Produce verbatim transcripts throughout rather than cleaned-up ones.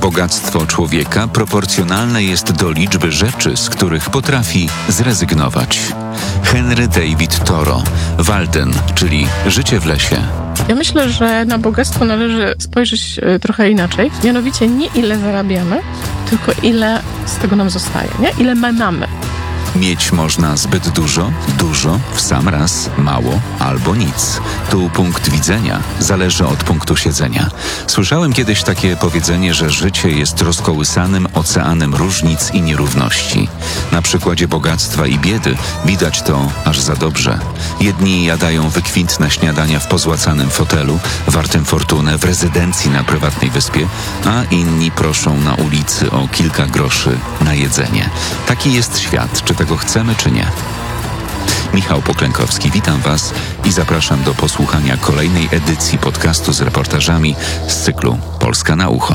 Bogactwo człowieka proporcjonalne jest do liczby rzeczy, z których potrafi zrezygnować. Henry David Thoreau, Walden, czyli Życie w lesie. Ja myślę, że na bogactwo należy spojrzeć trochę inaczej. Mianowicie nie ile zarabiamy, tylko ile z tego nam zostaje, nie? Ile my mamy. Mieć można zbyt dużo, dużo, w sam raz, mało albo nic. Tu punkt widzenia zależy od punktu siedzenia. Słyszałem kiedyś takie powiedzenie, że życie jest rozkołysanym oceanem różnic i nierówności. Na przykładzie bogactwa i biedy widać to aż za dobrze. Jedni jadają wykwintne śniadania w pozłacanym fotelu, wartym fortunę, w rezydencji na prywatnej wyspie, a inni proszą na ulicy o kilka groszy na jedzenie. Taki jest świat, czy tego chcemy, czy nie. Michał Poklękowski, witam Was i zapraszam do posłuchania kolejnej edycji podcastu z reportażami z cyklu Polska na ucho.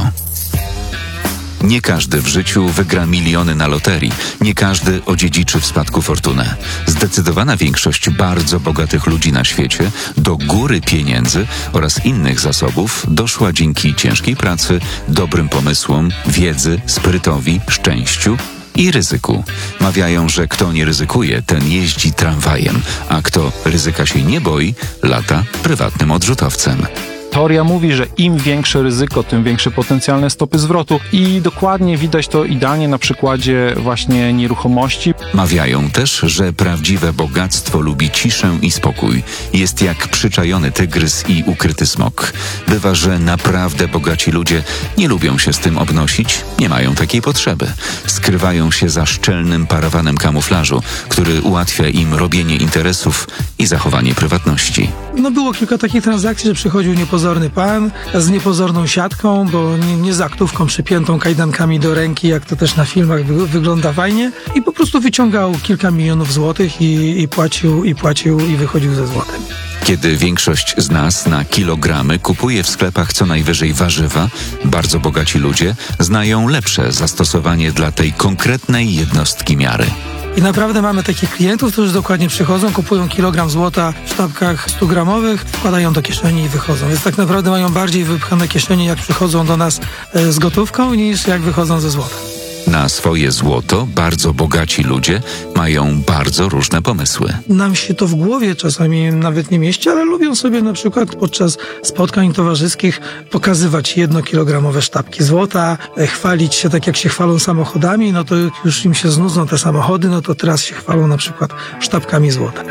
Nie każdy w życiu wygra miliony na loterii. Nie każdy odziedziczy w spadku fortunę. Zdecydowana większość bardzo bogatych ludzi na świecie do góry pieniędzy oraz innych zasobów doszła dzięki ciężkiej pracy, dobrym pomysłom, wiedzy, sprytowi, szczęściu i ryzyku. Mawiają, że kto nie ryzykuje, ten jeździ tramwajem, a kto ryzyka się nie boi, lata prywatnym odrzutowcem. Teoria mówi, że im większe ryzyko, tym większe potencjalne stopy zwrotu i dokładnie widać to idealnie na przykładzie właśnie nieruchomości. Mawiają też, że prawdziwe bogactwo lubi ciszę i spokój. Jest jak przyczajony tygrys i ukryty smok. Bywa, że naprawdę bogaci ludzie nie lubią się z tym obnosić, nie mają takiej potrzeby. Skrywają się za szczelnym parawanem kamuflażu, który ułatwia im robienie interesów i zachowanie prywatności. No było kilka takich transakcji, że przychodził niepozorny pan z niepozorną siatką, bo nie, nie z aktówką przypiętą kajdankami do ręki, jak to też na filmach wy, wygląda fajnie, i po prostu wyciągał kilka milionów złotych i, i płacił, i płacił i wychodził ze złotem. Kiedy większość z nas na kilogramy kupuje w sklepach co najwyżej warzywa, bardzo bogaci ludzie znają lepsze zastosowanie dla tej konkretnej jednostki miary. I naprawdę mamy takich klientów, którzy dokładnie przychodzą, kupują kilogram złota w sztabkach stu gramowych, wkładają do kieszeni i wychodzą. Więc tak naprawdę mają bardziej wypchane kieszenie, jak przychodzą do nas e, z gotówką, niż jak wychodzą ze złotem. Na swoje złoto bardzo bogaci ludzie mają bardzo różne pomysły. Nam się to w głowie czasami nawet nie mieści, ale lubią sobie na przykład podczas spotkań towarzyskich pokazywać jednokilogramowe sztabki złota, chwalić się tak jak się chwalą samochodami, no to już im się znudzą te samochody, no to teraz się chwalą na przykład sztabkami złota.